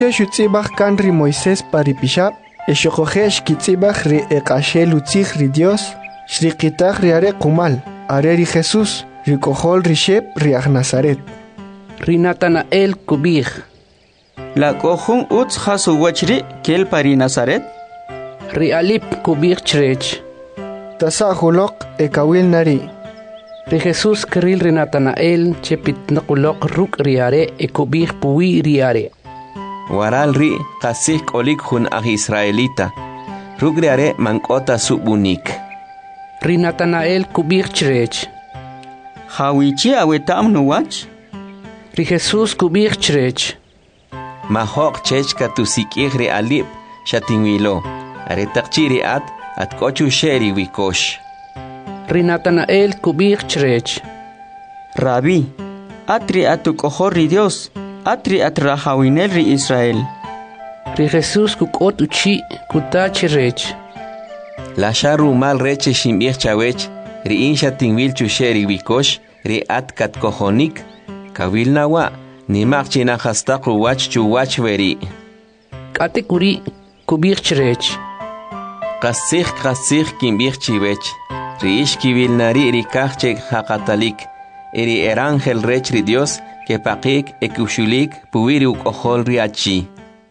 Xutzibaj kan ri Moisés paripishab, eshokojesh kitzibaj ri ekashel utzij ri Dios, shrikitaj ri are kumal, are ri Jesús, ri kohol ri shep ri aj Nazaret. Ri Natanael kubij. La kohun utz hasu wachri kel pari Nazaret. Ri Alip kubij chrech. Tasa hulok ekawil nari. Ri Jesús kril ri Natanael chepit nakulok ruk riare ekubij puwi riare. Waral ri kasik olik hun aj Israelita. Ruk riare mankota subunik. Ri Natanael kubij chrech. Hawichi awetam nuwach. Ri Jesús kubij chrech. Mahok chechka tusikij ri Alip shatinwilo. Are takchiri at kochu sheri wikosh. Ri Natanael kubij chrech. Rabbi, atri atukohor ri Dios, atri atrahawinel ri Israel. Ri Jesús kukot uchi kutach rech. La sharu mal reche shimbich chawech, ri insha tingwil chusheri wikosh, ri at kat kohonik, kawil nawa, ni makchina hastaku wach chuwach veri. Kate kuri kubij chrech. Kasik kimbich chiwech, ri ish kiwil nari ri kachek hakatalik, eri erangel rech ri Dios, que pakik ekushulik puwiri ukohol ri achi.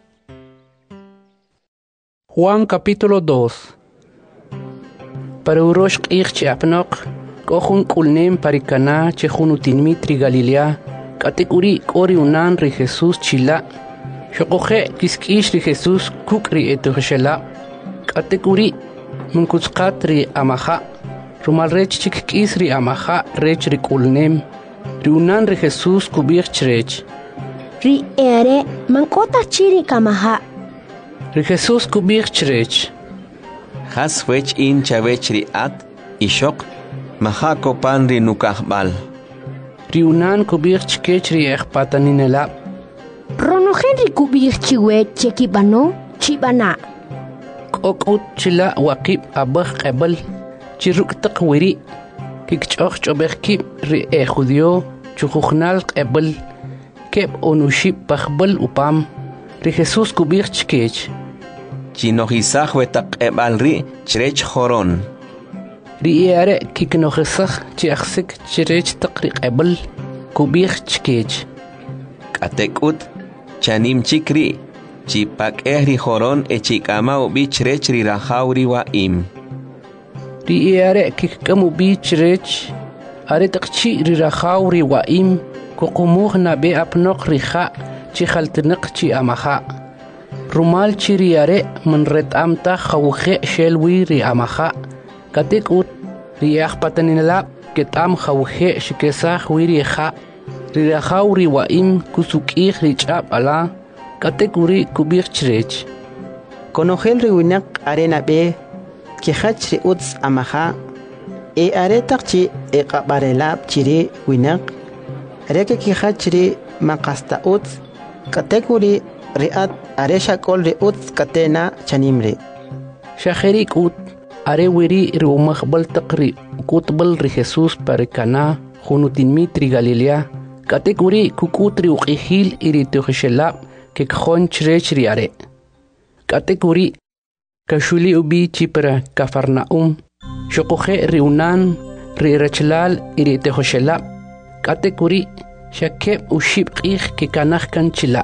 Juan capítulo 2. Para urosh q'ich chiapnok, kohun kulnem parikana chehun utinmitri Galilea, katekuri kori unan ri Jesús chila, shokoje kiskish ri Jesús kukri etuhshela, katekuri munkutskat ri amaha, rumal rech chikkis ri amaha rech ri kulnem, ri unan ri Jesús kubich chrech. Ri ere mankota chiri kamaha. Ri Jesús kubich chrech. Has wech in chavech ri at, ishok, mahako pan ri nukahbal. Ri unan kubich chkech ri ekpataninela. Ronojen ri kubich chiwech chekibano, chibana. Kokut chila wakib abah qebel, chiruk takwiri, kikchoch chobekib ri judio, chukuchnal qebel, keb onushib pachbel upam, ri Jesús kubich chkech. Chinohisaj wetak ebal ri chrech joron. Ri ere kiknohisaj chiaksik chrech takri qebel, kubich chkech. Katekut, chanim chikri, chipak ri joron echikama ubi chrech ri rahauri wa im. Ri ere kikkamu bi chrech, are takchi ri rahauri wa im, kukumuh na be apnok riha, chichaltinak chi amaha. Rumal chiri are manret amta khawkhe shelwi ri amaha. Katik ut ri patanila ketam khawkhe shikesah wiri kha. Ri rahauri wa im kusukih ri chap ala. Katik uri kubich chrech. Konogel ri winak arena be kihach ri uts amaha. E are takchi e qabarelab chiri winak. Reke kihach ri makasta uts. Katik uri riat are shakol ri uts katena chanimri. Shaherik ut are wiri ri umakhbal takri kutbal ri Jesús parikana junutin mitri Galilea. Katik uri kukutri uqihil iri tuhshelab kekjon chrech ri are. Katik uri kashuli ubi chipra Kafarnaum. Shokoje ri unan ri rachlal iri tuhshelab. Katik uri shakeb ushib qih kekanah kan chila.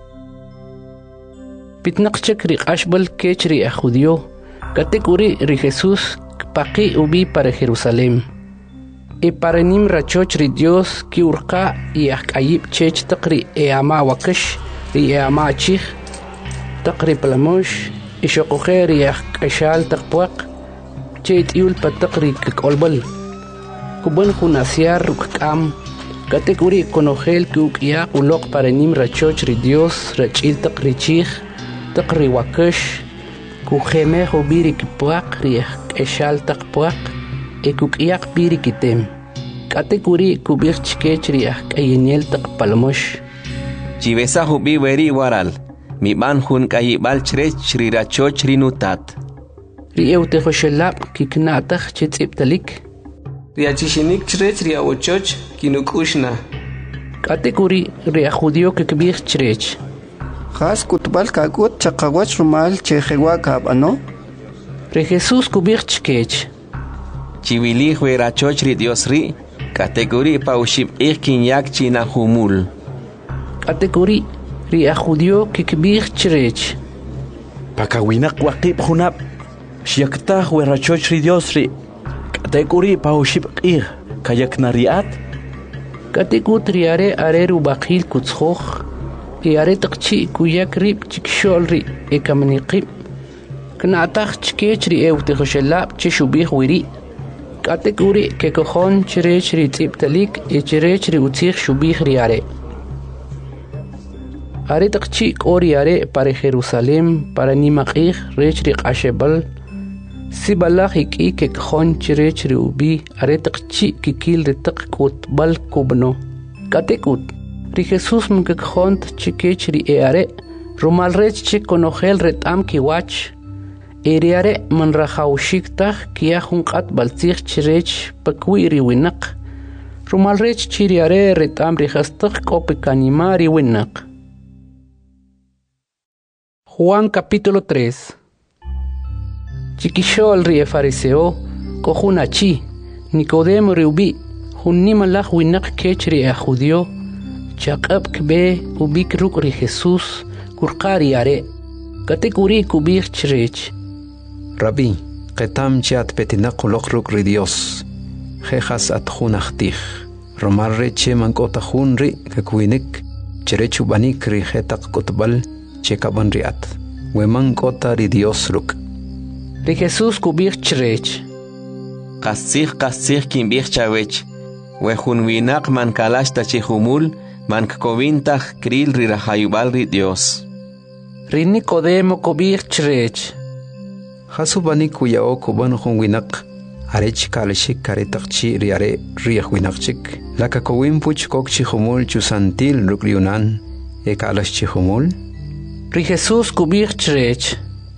Pitnaqchek ri qashbal kech ri judio. Katik uri ri Jesús paqi ubi para Jerusalén. E para nim rachoch ri Dios ki urqa y akayib chech taqri e ama wakash ri e ama chich taqri palamosh e shokoje ri akashal taqpuaq chet yul pataqri kolbal kuban kunasiar rukam. Katik uri konogel ki ukia ulok para nim rachoch ri Dios rachil taqri chich taqri wakash kujeme hobiri kipuaq ri eshal taqpuaq e kukiak biri kitem. Katik uri kubich chkech ri ayeniel taqpalmosh. Chivesa hubi weri waral. Mi ban hun kayibal chrech ri rachoch ri nutat. Ri eutehoshelab kiknatach chitziptalik. Ri achishinik chrech ri awochoch kinukushna. Katik uri ri judio kikbich chrech. Has kutbal kakut chakawach rumal chejewa kabano. Re Jesús kubirchkech. Chiwili huerachoch ri Dios ri. Kategori paushib kinyak china humul. Kategori ri a judío kikbirchrech. Pakawinak waqib hunab. Shiakta huerachoch ri Dios ri. Kategori paushib kayak nariat. Kategut riare areru bakil kutzhoch. E are taqchi kuyak rib chikshol ri e kamniqib. Knaatach chkech ri eutehoshelab chishubih wiri. Kategori ke kojon chirech ri tibtalik e chirech ri utzich shubih riare. Are taqchi ori are para Jerusalem para nimaqih rech ri qashebal. Sibalach iki ke kojon chirech ri ubi are taqchi kikil ri taqkut bal kubno. Katekut ri Jesús mkekjont chikech ri eare rumal rech chikonojel retam kiwach. Eriare man rajaushiktaj kiajunqat baltzich chirech pakwi riwinak. Rumal rech chiriare retam rihastaj kopekanima riwinak. Juan capítulo 3. Chiquishol rie fariseo kojunachi Nicodemo riubi junnimalaj winak kech ri a judío chaqab kbe ubik ruk ri Jesús kurqari are kategori kubir chirech. Rabbi, qetam chat petinaq uloqruk ri Dios. Jejas at junachtij. Romar re che mankotajun ri kakwinik. Cherechu banik ri jetaq kotbal chekaban riat. Weman kota ri Dios ruk. Ri Jesús kubir chirech. Qasih kimbir chawech. Wejun winak man kalash tachihumul man kkovintah kril ri rahayubal ri Dios. Ri Nicodemo kubir chirech. Hasubani kuyao kuban winak. Arech kalashik karetaqchi riare riach winakchik. Laka kowin puch kokchi humul chusantil rukliunan. E kalashchi humul. Ri Jesús kubir chirech.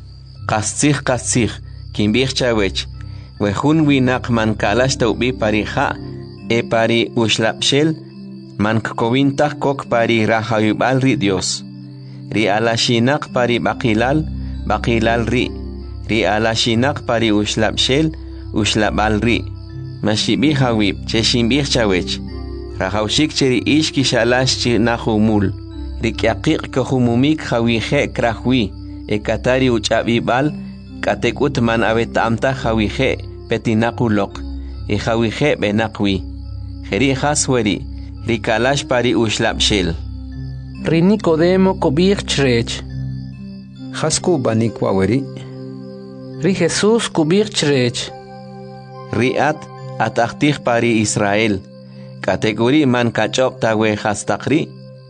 Qasih kimbir chawech. Wejun winak man kalash taubi parija. E pari ushlapshel. Man kkovintah kok pari rahayubal ri Dios. Ri alashinak pari bakilal ri. Ri alashinak pari ushlapshel, ushlabal ri. Mashibi hawib, cheshimbir chawech. Rahaushik cheri ishki shalash chi nahumul. Ri kiaqiq kohumumik hawihe krahwi. E katari uchabibal, katekut man abetamta hawihe petinakulok. E hawihe benakwi. Jeri hasweri, ri kalash pari ushlapshel. Ri Nicodemo kubir chirech. Hasku banik waweri. Ri Jesús kubir chirech. Riat atachtih pari Israel. Kategori man kachop tawe hastakri.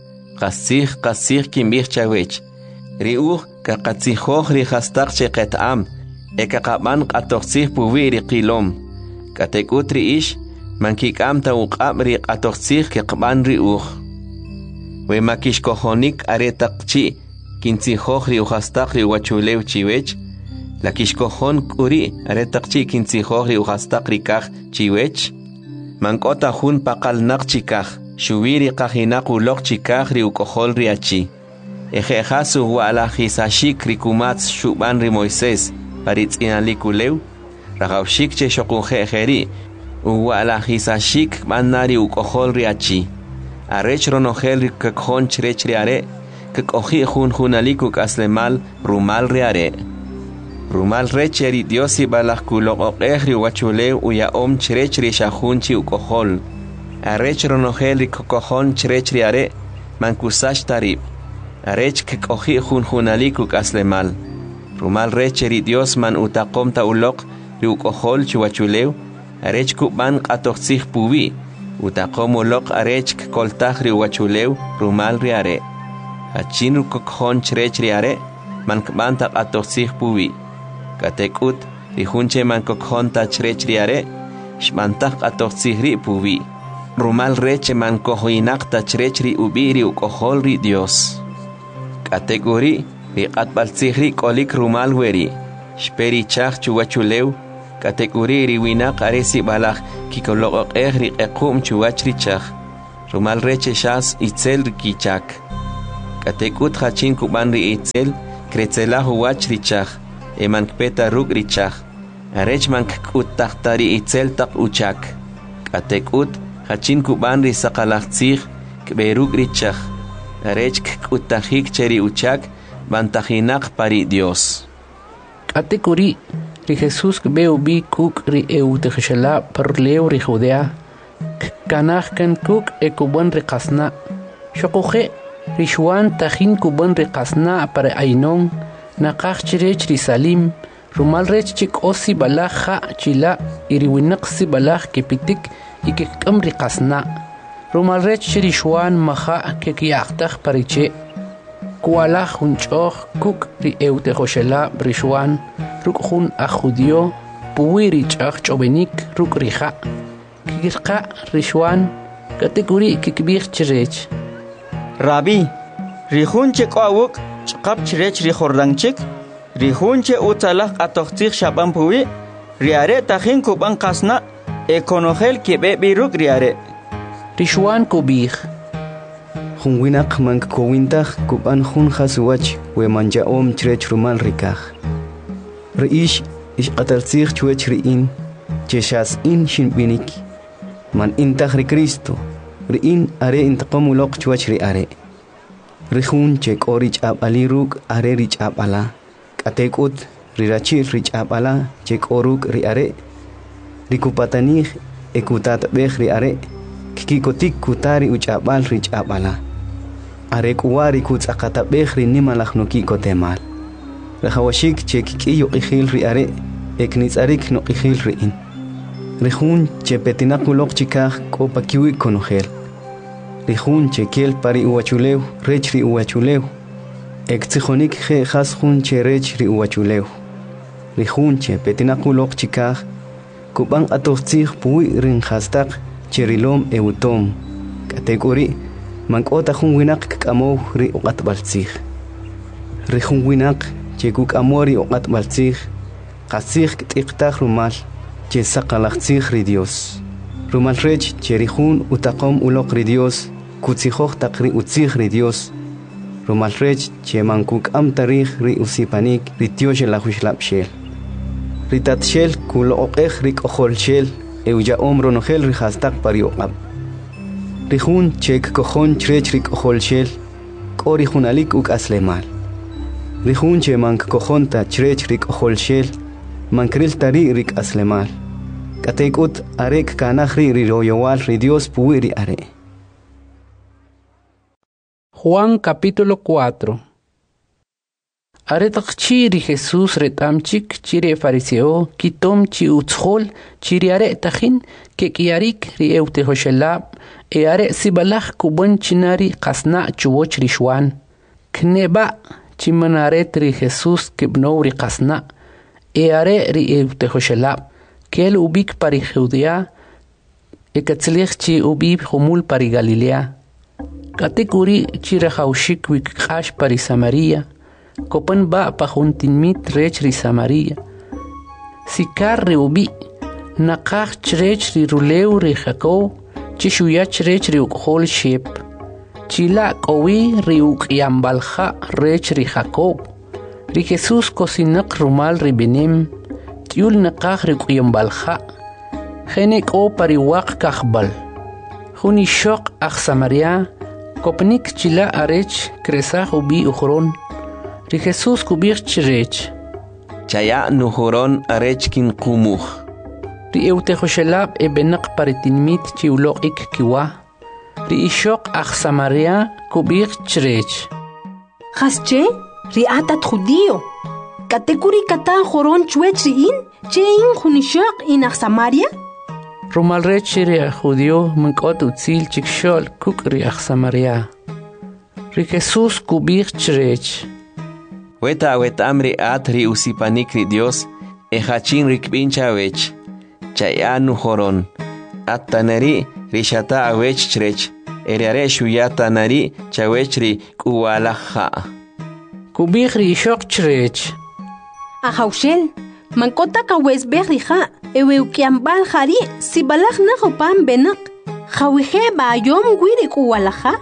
Qasih kimbir chawech. Riuh kaqatsihoh ri hastak cheqetam. Ekaqaban qatoqsih puwi ri qilom. Katekut ri ish man kikam tawqab ri qatoqsih keqban riuh. We makishkohonik aretaqchi kintsihoh ri uhastak ri wachulew chiwech. La kishkohon kuri aretaqchi kintsihoh ri uhastak ri kaj chiwech. Mankota jun paqal naq chikaj. Shubiri qajinak uloq chikaj ri ukohol ri achi. Ejejasu wala jisashik ri kumats shuban ri Moisés paritz'inalikulew. Ragawshik che shokunje ejeri. Wala jisashik manari ukohol ri achi. Arech ronojel ri kakjon chrech ri are. Kakoji junaliku aslemal rumal ri are. Rumal recheri Diosi balaj kulok ri wachulew uya om chrech ri shahunchi ukohol. Arech ronojel ri kokojon chrech ri are. Mankusash tarib. Arech kakoji junaliku aslemal. Rumal recheri Dios man utaqom ta ulok ri ukohol chuwachulew. Arech kuban qatoqsih puwi. Utaqom ulok arech koltaj ri wachulew rumal ri are. Achin kokjon chrech ri are. Man kban ta qatoqsih puwi. Katekut ri junche man kokjon ta chrech ri are. Shmantaj qatoqsih ri puwi. Rumal reche man kojoinak ta chrech ri ubi ri ukohol ri Dios. Kategori ri qatbaltzih ri kolik rumal weri. Shperi chaj chuwachulew. Kategori ri winak aresi balaj kikolok ri equm chuwach ri chaj. Rumal reche shas itzel ri kichak. Katekut hachin kuban ri itzel, kretzela huwach richach, eman kpeta ruk richach. Arech man kutachtari itzel tak uchak. Katekut hachin kuban ri sakalachtzich, kberuk richach. Arech kutahik cheri uchak, bantajinak pari Dios. Katekuri, ri Jesús kbeu bi kuk ri eutejela parleu ri Judea. Kanach kan kuk ekuban ri kasna. Shokoje, ri Juan tajin kuban ri kasna para ainon, nakach chirech ri Salim, rumal rech chik osi balach ha chila, iri winak si balach kepitik, ikekam ri kasna. Rumal rech ri Juan maha kekiachtach pariche. Kualach hunchoch kuk ri eutejoshela ri Juan, ruk hun a judio, puwiri chach chobenik ruk riha. Kikirka ri Juan, katekuri kikbir chirech. Rabbi, rihun che kwawuk, chqap chirech ri Jordanchik, rihun che utalach atochtich shaban puwi, riare tajin kuban kasna, ekonogel kibe biruk riare. Ri Juan kubir. Hun winak man kowintach kuban hun khaswach we manja om chirech rumal rikach. Reish ish qatalzich chuech riin, cheshas in shin binik. Man intach ri Cristo. Riin are intaqamulok chuach ri are. Rihun chek orich abaliruk are rich abala. Katekut rirachir rich abala chek oruk ri are. Rikupatanich ekutat bech ri are. Kikikotik kutari uch abal rich abala. Are kuwari kuts akata bech ri nimalach no kikotemal. Rahawashik chek kiyo ikhil ri are. Eknitz arik no ikhil riin. Rihun che petinakulok chikach ko pakiwi konogel. Rihun che kiel pari uachuleu, rech ri uachuleu. Ektsijonik je khashun che rech ri uachuleu. Rihun che petinakulok chikach kuban atochtzich pui rin khastak cherilom eutom. Kategori mankota hun winak kamo ri uqat baltzich. Rihun winak che kuk amori uqat baltzich. Qasich tiktak rumal. Che sakalachtzich ri Dios. Rumal rech cherihun utaqom ulok ri Dios, kutsijoch takri utzich ri Dios. Rumal rech che mankuk am tarich ri usipanik ri Tiosh la hushlap shel. Ritat shel kulo oqech ri kohol shel, euja omro nogel ri hastak parioqab. Rihun chek kojon chrech ri kohol shel, kori hunalik uk aslemal. Rihun che mank kojonta chrech ri kohol shel, mankril tari rik aslemal. Katekut arek kanachri ri royowal ri Dios puiri are. Juan capítulo 4. Aretak chiri Jesús retamchik chiri fariseo kitom chi utschol chiri are tajin ke kiarik ri eutehoshelab e are sibalach kubon chinari kasna chuwoch ri Juan. Kneba chimanaret ri Jesús kibno ri kasna e are ri eutehoshelab. Kel ubik pari Judea, ekatzlich chi ubib humul pari Galilea. Katekuri chi rehaushik wik kash pari Samaria, kopan ba pahuntin mit rech ri Samaria. Sikar ri ubi, nakach chrech ri ruleu ri Jacob, chi shuyach rech ri ukhol shep. Chila kowi ri ukyambalha rech ri Jacob. Ri Jesus kosinak rumal ri benem, Yul nakach requiem balcha. Genek o pariwak kachbal. Huni shok ach Samaria. Kopnik chila arech kresach ubi uchron. Ri Jesus kubir chirech. Chaya nuhuron arech kin kumuch. Ri eutejoshelab ebenak paritinmit chiulok ik kiwa. Ri ishok ach Samaria kubir chirech. Hasche, ri atat judio. Katekuri katan joron chuech riin, che in junishak in Samaria? Rumal rech ri judio mankot utzil chikshol kuk ri ach Samaria. Ri Jesus kubir chirech. Weta amri at ri usipanik ri Dios, hachin ri kbincha wech. Chaya nuhoron. At tanari ri shata awech chirech. Eriare shuyata nari chawech ri kuwalaha. Kubir ri shok chirech. Ahaushel, mankota kawes berriha, eweukiambal hari, si balach na hopan benak. Hawihe ba yom guiri kuwalaha,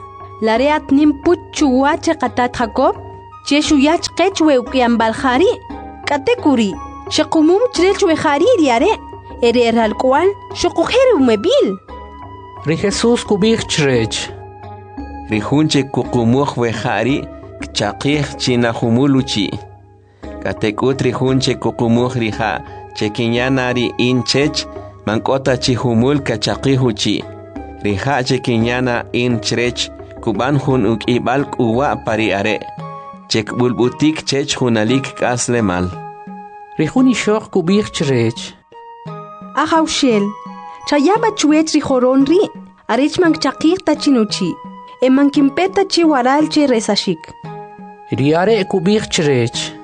Lareat nim puchuache qatat Jacob, cheshuyach qechwe ukian balkhari, katekuri, shaqumum chrechwe khariri are, erer alqual, shokujeru mebil. Ri Jesús kubich chrech. Ri hunche kukumuj wehari, kchaqih chinahumuluchi. Katekut ri hunche kukumuj riha, chekinyanari inchech, mankota chihumul kachaqihuchi. Riha chekinyana inchrech, kuban hun ukibal uwa pari are. Chek bulbutik chech hunalik kaslemal. Rihuni shok kubich chrech. Ahaushel, chayaba chuech rijoronri, arech manchaqih tachinuchi, emankimpeta chiwaral che resashik. Riare kubich chrech.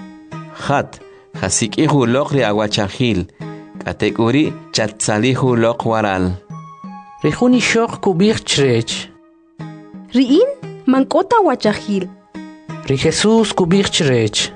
Hat, hasiki lok ri aguachahil, katekuri chatsalihu lok waral. Rihuni shok kubich chrech. Riin mankota wachahil. Ri Jesús kubich chrech.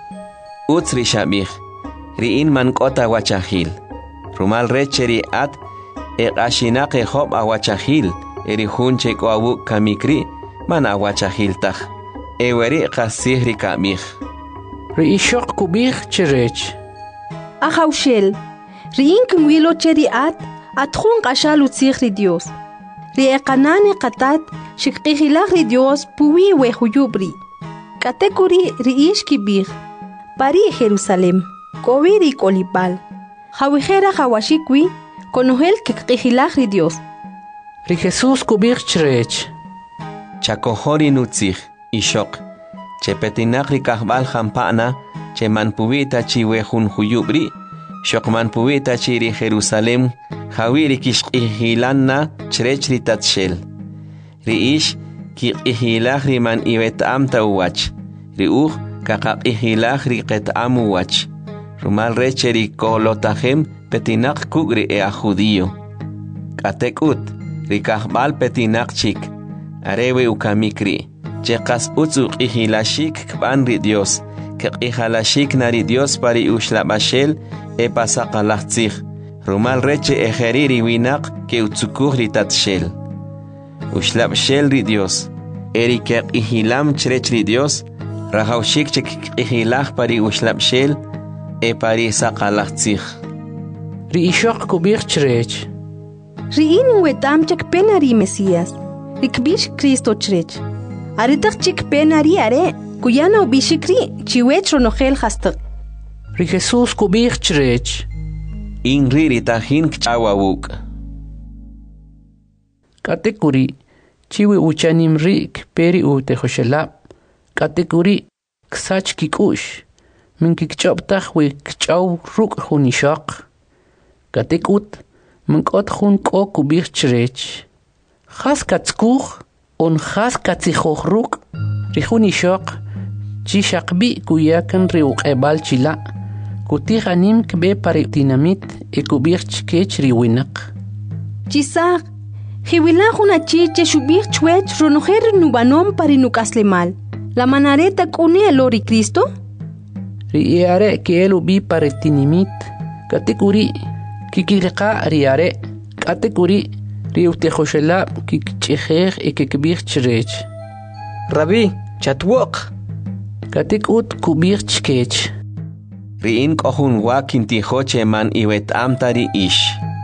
Utz ri shabih, riin mankota wachahil. Rumal recheri at ashinake hob awachahil, eri hunche koawu kamikri, man awachahil tach. Eweri qasih ri kamih. Ri ishok kubich chrech. Ahaushel, riin kumwilo cheri atjun qashal utzih ri Dios. Ri eqanane qatat shikqihilach ri Dios puwi wehuyubri. Katekuri ri ish kibih. Pari Jerusalem, Koviri Kolipal. Jawijera Jawashikwi, Konohel Kekijilaj ri Dios. Ri Jesús kubich chrech. Chakohori nutzih, ishok. Chepetinak ri kahbal jampana, che manpubita chiwehun huyubri, shok manpubita chiri Jerusalem, Jawiri kishkihilanna chrech ri tatshel. Ri ish kikihilaj ri man iwet amta uwach. Ri kakakihilaj ri qet amuwach. Rumal recheri kolotajem petinak kugri a judío. Katekut, ri kahbal petinak chik. Arewe ukamikri. Chekas utzuk ihilashik kban ri Dios. Kikihalashik nari Dios pari ushlabashel e pasakalachtzich. Rumal reche ejeriri winak ke utzukur ri tatshel. Ushlabshel ri Dios. Eri kikihilam chrech ri Dios. Rahaushik chek ihilach pari ushlabshel e pari sakalachtzich. Ri ishok kubich chrech. Riin wetam chek penari Mesías. Rikbish Cristo chrech. Aritach chik penari are, kuyana ubishikri chiwech ronogel hastak. Ri Jesús kubich chrech. Inri tahin kchawawuk. Katekuri, chiwi uchanim rik peri utehoshelab. Katekuri, ksach kikush. Min kikchoptach we kchaw ruk hunishak. Katekut, min kot hun ko kubich chrech. Khas katskuch, on khas katsichoch ruk. Rihunishak, chishakbi kuyakan riuk ebal chila. Kutihanim kbe pari dinamit e kubich chkech riwinak. Chisak, hiwilach una chiche shubich chwech ronoher nubanom pari nukaslemal. La manareta kune alori Cristo? Riare que elu bi paretinimit. Katekuri kikirqa riare. Katekuri riutejoshela kikchejer e kikbich chrech. Rabbi, chatwok. Katekut kubich chkech. Riin kohun wakin tijoche man iwet amtari ish.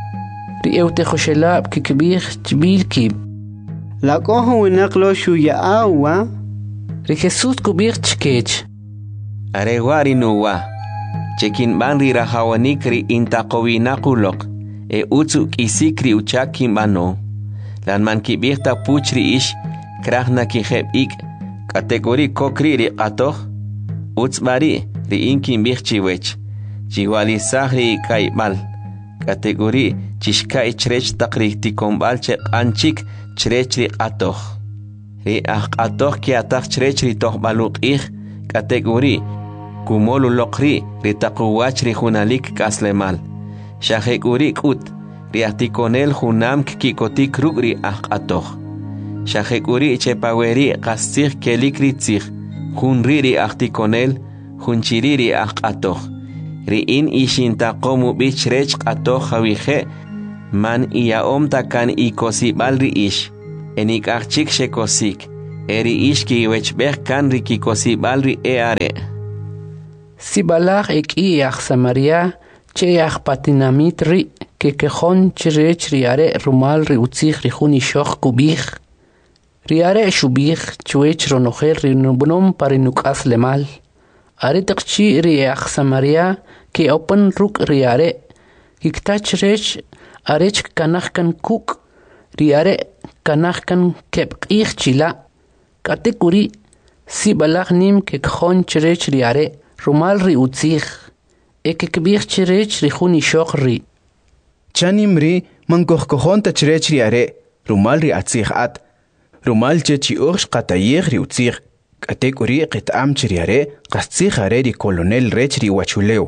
Riutejoshela kikbich chbilkib. La kohun winaklo shuya awa. Ri Jesús kubich chkech. Arewari nuwa. Chekin banri rahawanikri intaqowinakulok. E utzuk isikri uchakin bano. Lan man kibirta puchri ish. Krahna kijeb ik. Kategori kokri ri qatoh. Utzbari ri inkin birchiwech. Chiwalisah ri kaibal. Kategori chishka ichrech takri tikombal che anchik chrech ri qatoh. Ri qatoh ki atak chrech ri toh baluk ich. Kategori kumolu lokri ritakuwach ri hunalik kaslemal. Shahekuri kut riatikonel hunam kikotik ruk ri atoh. Shahekuri chepaweri kastir kelikri tzir. Hunri ri artikonel hunchiri ri atoh. Ri in ishintakomu bichrech atoh hawihe man iaom takan ikosibal ri ish. enikachik shekosik, eri ishki wechbeh kan riki kosibalri are. Sibalach eki ach Samaria, che ach patinamit ri, que quejon chirech riare rumal ri utzich ri juni shoch kubich. Riare shubich chuech ronocher ri nubnom parinukas lemal. Are takchi ri ach Samaria, que open ruk riare, kiktach rech arech kanachkan kuk, riare kanachkan kepqich chila. Katekuri, sibalach nim que quejon chirech riare, rumal ri utzich. Eke kbich chirech ri juni shoch ri. Chanim ri mankohkohon tachrech ri are, rumal ri atzich at. Rumal chechi ursh qatayich ri utzich. Katek uri qitam chri are, qastzich are ri kolonel rech ri wachuleo.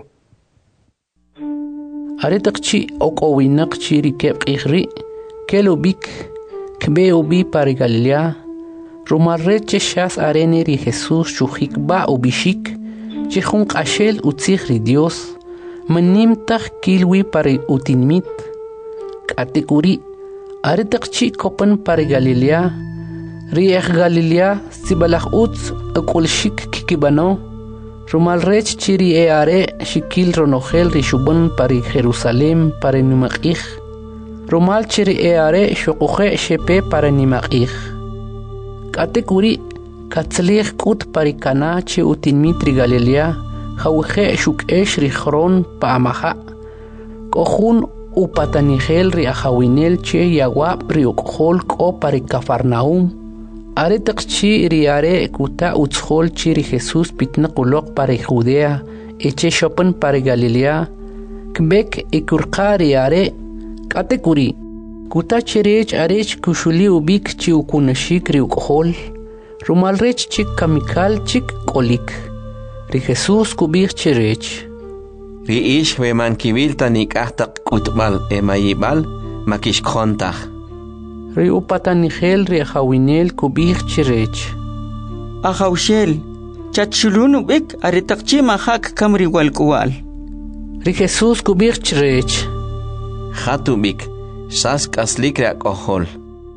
Are takchi ok owinak chi ri kebqich ri, kelo bik, kbe ubi pari Galilea. Rumal reche shas arene ri Jesus chuchik ba ubishik, chihun qashel utzich ri Dios. Manim tak kilwi pari utinmit. Katekuri, are takchi kopen pari Galilea. Riech Galilea, sibalach utz, akulshik kikibano. Rumal rech chiri are, shikil ronochel rishubun pari Jerusalem pari nimakich. Rumal chiri are, shokuche shepe pari nimakich. Katekuri, katzlich kut pari kana che utinmit ri Galilea. Hawje shukesh ri chron paamaha. Kohun upatanigel ri ahawinel che yawab ri ukhol ko pari Cafarnaum. Are takchi ri are kuta utzhol chi ri Jesus pitna kulok pari Judea. Eche shopen pari Galilea. Kbek ikurqa ri are. Katekuri. Kuta chirech arech kushuli ubik chi ukunashik ri ukhol. Rumalrech chik kamikal chik kolik. Ri Jesus kubich chirech. Ri ish we man kivilta nikahtak kutbal emayibal makish kontach. Ri upatanigel ri hawinel kubich chirech. Ahawshel, chachulunu bik aritakchi mahak kamri walkual. Ri Jesus kubich chirech. Hatubik, sask aslik rak ohol.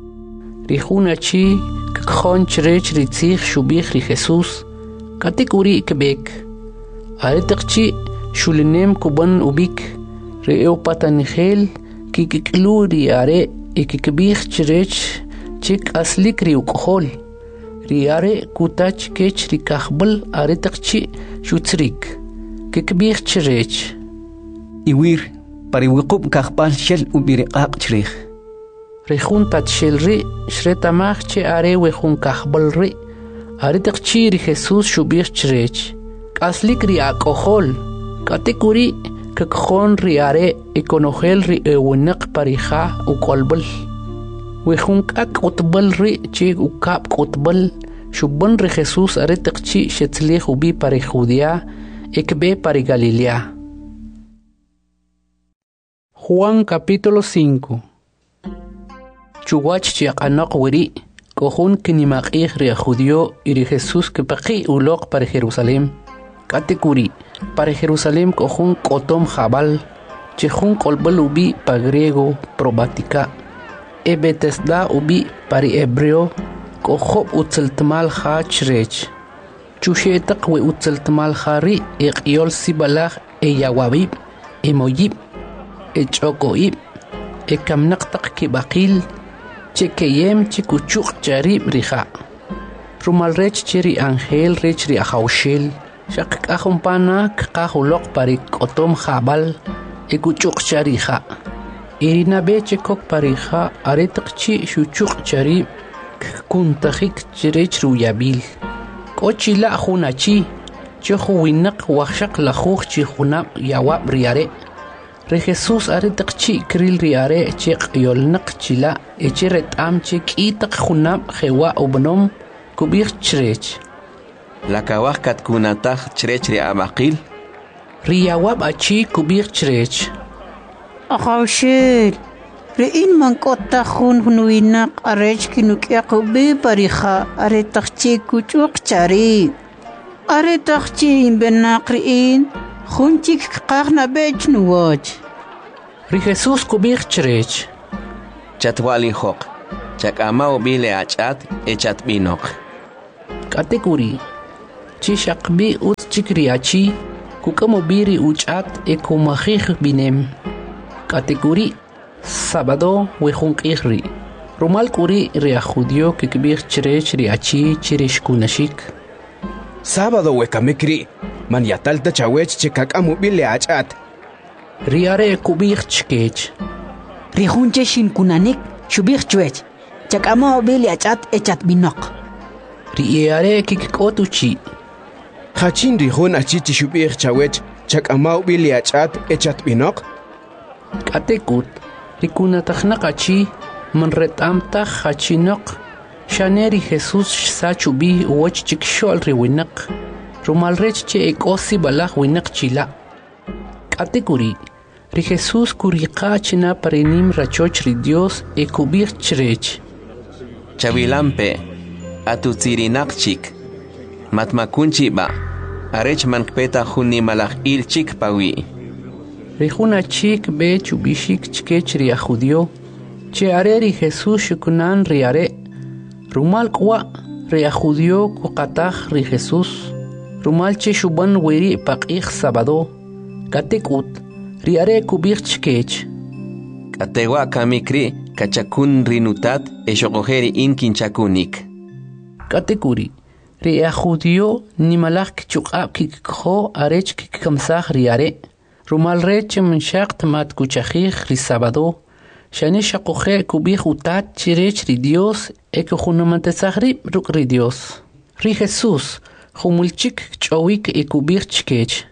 Ri hunachi kkhon chirech ri tzich shubich ri Jesus. Katekuri kebek. Are takchi shulinem kuban ubik. Re upatanigel kikiklu ri are ikikbich chirech chik aslik ri ukhol. Ri are kutach kech ri kahbal are takchi shutzrik. Kikbich chirech. Iwir pari wiqub kahbal shel ubiriqaq chirich. Rejun tatshel ri shretamach che are wejun kahbal ri. Are takchi ri Jesus shubich chirech. Kaslik ri akohol. Katekuri kakkhon ri are ikonogel ri ewinak parija ukolbal. Wejun kak utbal ri che ukap utbal. Shubban ri Jesus are takchi shetzlich ubi pari Judea ekbe pari Galilea. Juan capítulo 5. Chuwach chiaqanaq wiri. Kohun kinimaqih ri judío y ri Jesus que paqi ulok para Jerusalén. Katekuri para Jerusalén kohun kotom jabal. Chehun kolbal ubi pa griego probatica. E Betesda ubi para hebreo. Kohob utzeltmal ha chrech. Chushetaq we utzeltmal hari iqyol sibalach e yawabib e moyib e chokoib e kamnaqtaq kibaqil. Chekeyem chikuchuk charib riha. Rumal rech chiri angel rech ri ahawshel. Shak kahumpana kahulok parik otom jabal. Ekuchuk chariha. Irina beche kok pariha aretak chi shuchuk charib. Kuntajik chirech ruyabil. Kochila hunachi. Chehu winak wachak lahuch chihunab yawab riare. Re Jesus aretak chi kril riare chek yolnak chila echeret am chek itak hunab jewa ubnom kubir chrech. La kawak kat kunatach chrech ri abaqil. Riyawab achi kubir chrech. Ahawshel, rein man kota hun hunuinak arech kinukyak ubi pariha aretak chi kuchuk chari. Aretak chi imbenak rein. Khunchik qaqna bech nuwach. Ri Jesus kubich chrech. Chatwali hok. chak'ama ubile ach'at echat binoq. Katekuri, chishakbi ut chikriachi, kukamobiri uchat ekomajij binem. Katekuri, sábado wejunqijri. Rumal kuri riajudio kikbir chirech riachi chirishkunashik. Sábado wekamikri, man yatalta chawech chikak'amubile ach'at. Riare kubir chkech. Rihunche shinkunanik shubir chwech. Chakama bili achat echat binok. Riare kikotuchi. Hachin rihun achichi shubir chawech chak'amubile ach'at echat binok. Katekut rikunataxnaqachi man retamtaj hachinok. Shaneri Jesús sachubi uwach chikshol riwinak. Rumalrech che ekosi balaj winak chila. Katekuri. Ri Jesús kuriqa china parenim rachoch ri Dios ekubir chrech. Chavilampe, atutsirinaqchik, matmakunchi ba, arech mankpeta juni malaj ilchik pawi. Ri juna chik be chubishik chkech ri ajudio, che are ri Jesús shukunan ri are, rumal kwa ri ajudio kuqataj ri Jesús, rumal che shuban wiri paqij sábado, katekut, riare kubir chkech. Katewa kamikri kachakun rinutat eshogojeri inkinchakunik. Katekuri, ria judio ni malak chukab kikho arech kikamsaj riare. Rumal rech menshakt mat kuchajij ri sábado. Shane shakoje kubir utat chirech ri Dios ekojunamatesajri ruk ri Dios. Ri Jesús, humulchik chowik ekubir chkech.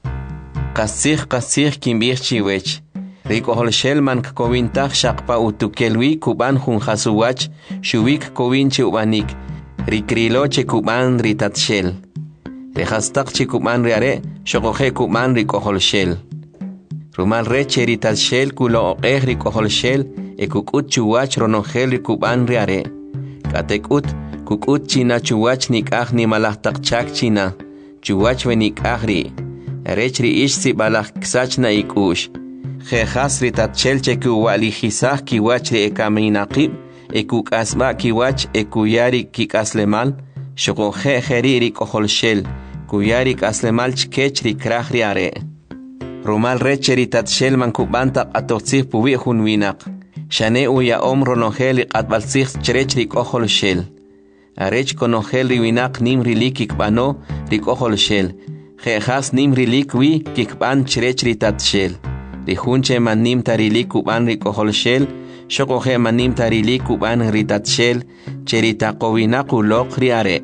Qasij kimbir chiwech. Rikohol shelman kovintaq shaqpa utukelwi kuban junjasuwach shubik kovinchi ubanik. Rikriloche kuban ritatshel. Rehastaq chikuban riare shokoje kuban rikohol shel. Rumal reche ritatshel kulo oqej rikohol shel ekukut chuwach ronogel rikuban riare. Katekut kukut china chuwach nikaj ni malajtaq chak china. Chuwach venikaj ri. Rechri ish si balak ksachna ikush. Jejas ritatchel cheku walijisaj kiwachri ekaminaqib, ekuk asba kiwach ekuyari kikaslemal, shokoje jeriri koholshel, kuyari kaslemal chkechri krajri are. Rumal reche ritatchel mankubanta atotzih pubi hunwinak. Shane uya romronogel atbalzih chrechri koholshel. Arech konogel riwinak nimri likik bano rikoholshel. Jejas nimri likwi kikban chrechri tatshel. Rihunche manim tarili kuban rikoholshel, shokoje manim tarili kuban ritatshel, cherita kovinaku lok riare.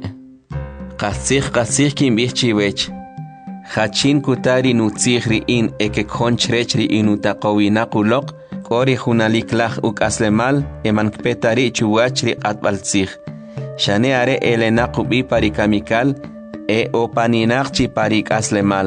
Qasih kimbih chiwech. Hachin kutari nutzih in ekekon chrechri inuta kovinaku lok, kori hunaliklaj ukaslemal, emankpetari chuwachri atbalzih. Shane are elenakubi parikamikal, opaninaqchi parikaslemal.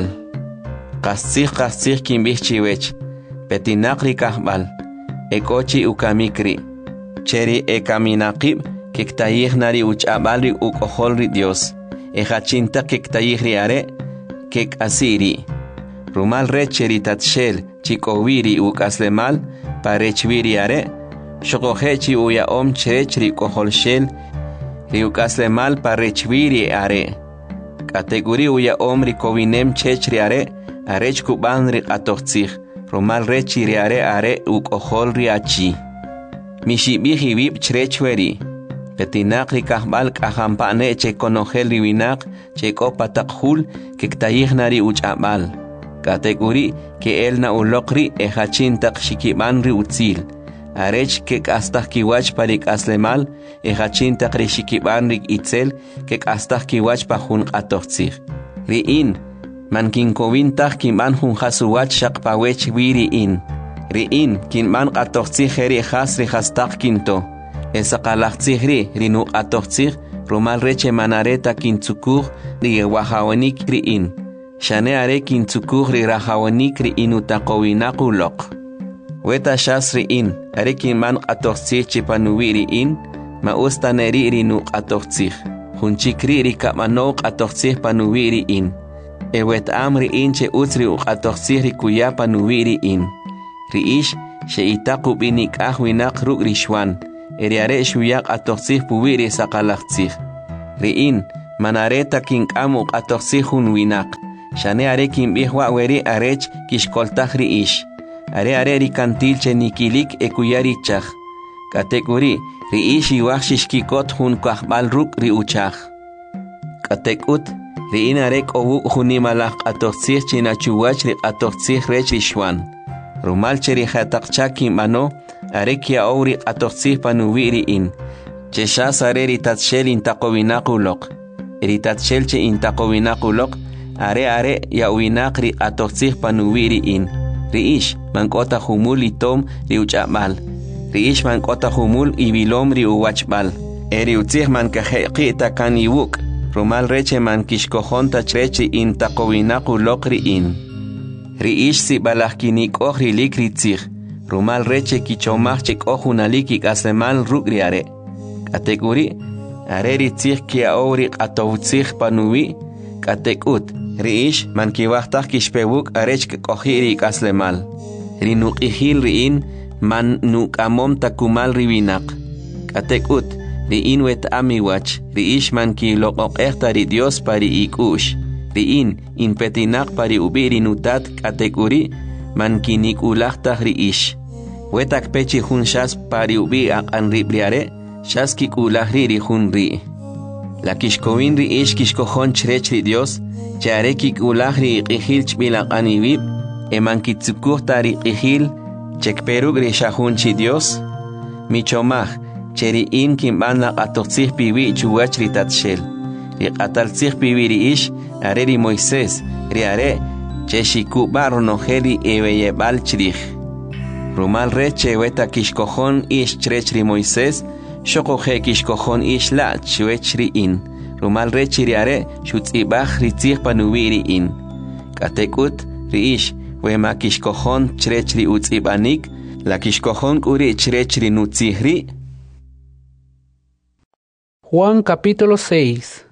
Qasih kimbih chiwech. Petinaqri kahbal. Ekochi ukamikri. Cheri ekaminaqib kiktayijnari uchabalri ukoholri Dios. Ejachinta kiktayijri are kek asiri. Rumal recheri tatshel chikowiri ukaslemal parechviri are. Shokojechi uyaom chrechri koholshel riukaslemal parechviri are. Kategori uyaom rikovinem chechri are. Arech kuban riqatoqtzih. Rumal rechi riare are ukohol riachi. Mishibiji bib chrechweri. Petinak rikahbal kahampane che konogel riwinak che kopatakhul kiktayijnari uchabal. Kategori ke elna ulokri ejachintak shikiban ri utzil. Arech kek astak kiwach parik aslemal ejachintak ri shikiban rik itzel kek astak kiwach pahun qatoqtzih. Riin man kinkovintaq kinban junjasuwach shaqpawech wiriin. Riin kinban qatoqtzih eri jasri hastaq kinto. Esaqalaqtzihri rinu qatoqtzih rumal reche manareta kintzukuj ri wahawanik riin. Shane are kintzukuj ri rahawanik riin utaqowinaqu loq. Weta shas riin are kinban qatoqtzih chipanuwi riin ma ustaneri rinu qatoqtzih. Junchikri ri kapmano qatoqtzih panuwi riin. Ewet amri inche utsri uqatoqtzih kuyapa nuwiri in. Riish sheitaku binik ahwinak ruk rishwan. eriare shuyak atoxih puwiri saqalaxtzih. Ri'in, manareta kink'amu atoxih hun winak. Shane are kimbihwa weri arech kishkoltaj ri'ish. Are rikantil chenikilik ekuyarichaj. Katekuri, ri'ish iwaj shishkikot hun kwajbal ruk riuchaj. Katekut, ri'in are k'owu hunimalaj atoxih chinachuwach riqatoxih rech rishwan. Rumal cherihataqcha kimbano, are kia ouri atoxih panuwi ri'in. Cheshas are ritatshel intaqowinakulok. Ritatshel che intaqowinakulok, are yawinaq riqatoxih panuwi ri'in. Ri'ish mank'ota humul itom riuch'ab'al. Ri'ish mank'ota humul ibilom riuwachb'al. Riutzih mankajeqita kan iwuk. Rumal reche mankishkojon tachrech ri'in taqowinakulok ri'in. Ri'ish sibalaj kinik'oj rilik ritzij. Rumal reche kichomaj chik'oj junalik ik'aslemal ruk' riare. Katekuri, are ritzij kia'ow riq'atowtzij panuwi. Katekut, ri'ish mankiwajtaj kixpewuk arech k'oji rik'aslemal. Rinuq'ijil ri'in man nuk'amom takumal riwinaq. Katekut, ri'in wet'am iwach, ri'ish mankiloq'oq'ejta ri Dios pari ik'u'x. Ri'in inpetinaq pari ubi rinutat katekuri mankinik'ulajtaj ri'ish. Wetak pechi jun xas pari ubi aq'an ribriare, xas kik'ulaj ri jun ri'. La kixkowin ri'ish kixkojon chrech ri Dios, chare kik'ulaj ri iq'ijil ch'bilaq'an iwib, emankitzukuj ri iq'ijil chekperuk ri xajun chi Dios. Michomaj, cheri'in kinb'an laq'atoqtzij piwi chuwach ri tatxel. Riq'ataltzij piwi ri'ish, are ri Moisés, ri are, chexikub'a ronojel ri ebeyeb'al chrij. Rumal rech cheweta kixkojon ix chrech ri Moisés, xoqoje kixkojon ix la' chwech ri'in. Rumal rech ri are, xutz'ib'aj ritzij panuwi ri'in. Katekut, ri'ish, wema kixkojon chrech ri utz'ib'anik, la kixkojon k'uri chrech ri nutzij ri'. Juan capítulo 6.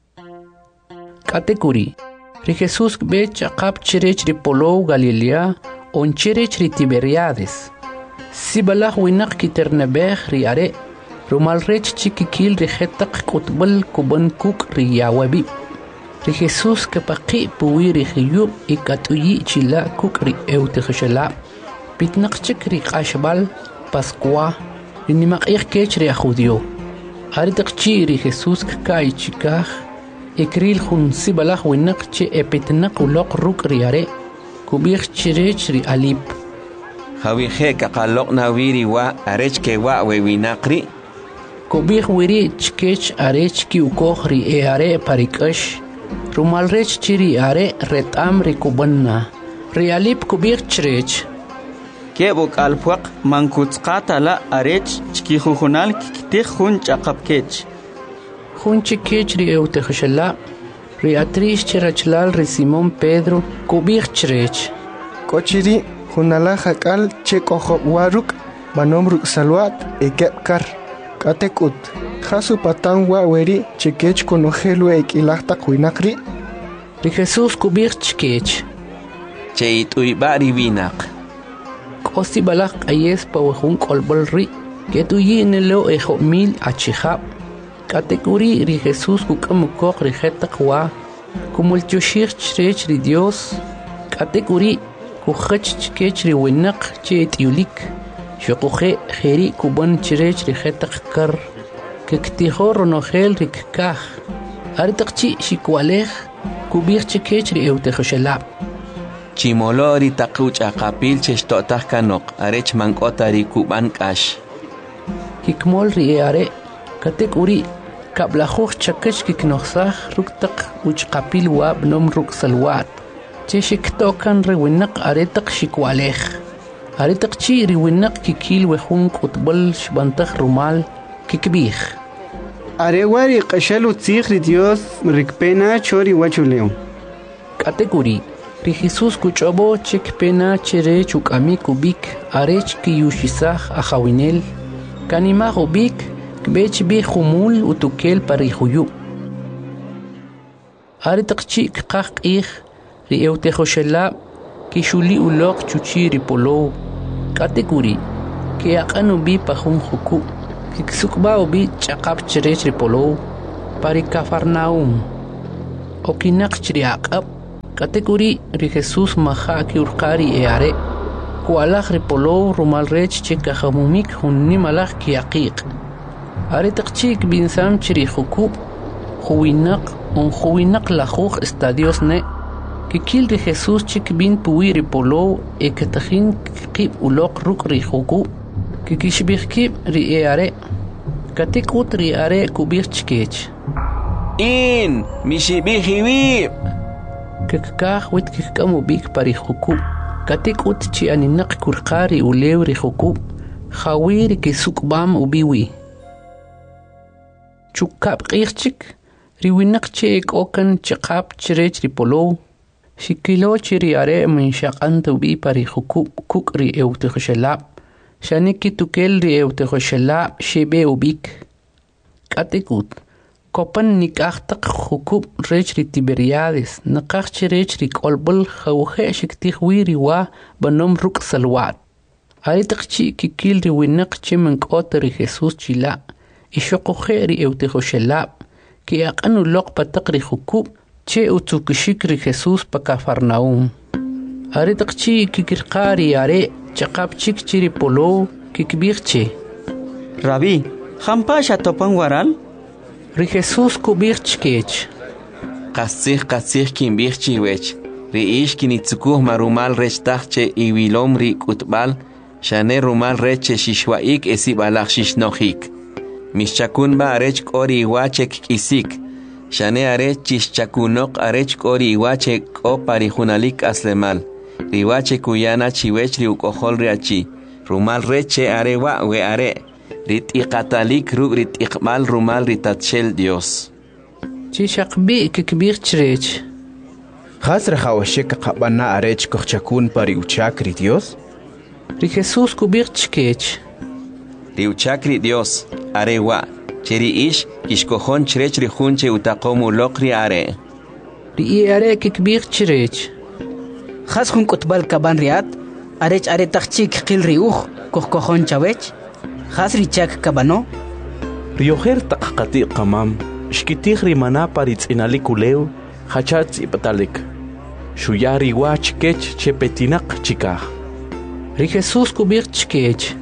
Katekuri, ri Jesús be chaqap chirech ri Polow Galilea, on chirech ri Tiberiades. Sibalaj winaq kiternebej ri are, rumal rech chikikil ri jetaq kutbal kuban kuk ri yawabib. Ri Jesús kapaqi puwi ri jiyub ikatuyi chila kuk ri ewtijshala. Pitnaq chik ri qashbal, Pascua, ri nimaq'ij kech ri ajudio. Aritaqchi ri Jesús kay chikaj, ikril jun sibalaj winaq che epitnaq uloq ruk ri are, kubij chirech ri alip. Jawije kaqaloq nawiri wa arech kewa wewinaqri. Kubij wiri chkech arech ki ukoj ri e are parikash. Rumal rech chiri are retam ri kubanna. Ri alip kubij chirech. Kebuk alpuaq mankutzqata la arech chkijujunal kiktij jun chaqapkech. Jun chikech ri ewtejshala. Ri atrish chirachlal ri Simón Pedro kubij chirech. Kochiri junala jakal che kojob waruk banom ruk salwat ekepkar. Katekut, jasu patan wa weri chikech konojelu ekilahta kuinakri. Ri Jesús kubij chikech. Che it'uyba riwinaq. Kosti balak ayes pawajun kolbol ri, ketuyi nelo ejo mil achijab. Katekuri ri Jesús kukamukok ri jetaq wa, kumulchushir chrech ri Dios. Katekuri kujach chkech ri winaq che etiulik. Xoquje jeri kuban chrech ri jetaq kar, kektijo ronojel ri kkaj. Aritaqchi shikwalej, kubij chkech ri ewtejoshalab. Chimolo ri taquch aqapil chexto'taj kanoq, arech mank'ota ri kuban k'ax. Kikmol ri are, katekuri, kablajuj chakech kiknoqsaj ruktaq uchqapil wa bnom ruk salwat. Che xiktokan ri winaq aretaq xikwalej. Aretaq chi ri winaq kikil wejun qutbal xbantaj rumal kikbij. Are wari q'axal utzij ri Dios rikpena chori wachuleo. Katekuri, ri Jesús kuch'obo chikpena chirech uk'ami kubik arech kiyuxisaj ajawinel. Kanimaj ubik kbech bi jumul utukel pari juyub. Aretaq chi kqaj q'ij ri ewtejoshalab kixuli uloq chuchi ri Polow. Katekuri, ke aq'an ubi pajun juku. Kiksukba ubi chaqap chirech ripolo pari Cafarnaum. Okinak chiriaqab kategori ri Jesús maha ki urqari eare. Kualak ripolo rumal rech chekajamumik hunni malak kiaqiq. Are taqchik binsam chiri khukub Juwinak lajuj estadios ne kikil de Jesús chik bin puwi ripolo ekatahin kib ulok ruk ri huku kikishbih kib ri eare katikut ri are kubir chikech in mishibih hiwib kikakah wit kikamu bik pari huku katikut chi aninak kurqari ulew ri huku khawir kisukbam ubiwi chukab qirchik riwinak chek okan chaqap chirech ripolo shikilo chiri are min shaqan tubi pari huku kuk ri eutekhshalab shaniki tukel ri eutekhshalab shebe ubik katikut kopan nikaqtaq hukub rech ri Tiberiades naqaq chirech ri kolbul khawhe shiktih wiri wa banom ruk salwat aritaqchi kikil ri winak chimen qotri Jesús chila ishoqohe ri eutekhshalab que aqanu loq pataqri hukub che utukishikri Jesús pa Cafarnaum. Aritaqchi kikirqari are chaqapchik chiri polo kikbirche. Rabí, hampasha topan waral? Ri Jesús kubirchkech. Qasih kimbirchi wech. Ri ish kinitsukuh marumal rech tachche iwilom ri kutbal shane rumal reche shishwaik esibalach shishnohik. Mishchakunba arech kori iwachek kisik. Shane arech chishchakunok arech kori iwachek o parijunalik aslemal. Riwache kuyana chiwech riukohol riachi. Rumal reche arewa we are. Ritiqatalik ruk ritiqmal rumal ritatshel Dios. Chishakbi kikbir chrech. Khasra khawashek qabana arech kochakun pari uchakri Dios. Ri Jesús kubir chkech. Riuchakri Dios. Arewa, cheri ish, kishkohon chrech rihunche utakomu lokri are. Ri are kikbir chrech. Khas hun kutbal kaban riat, arech are tachchik qil riuj, kohkohon chawech, khas richak kabano. Rioher taqqati qamam, shkitih rimana paritz inalikuleu, hachatz ipatalik. Shuyari wach kech chepetinak chikah. Ri Jesús kubir chkech.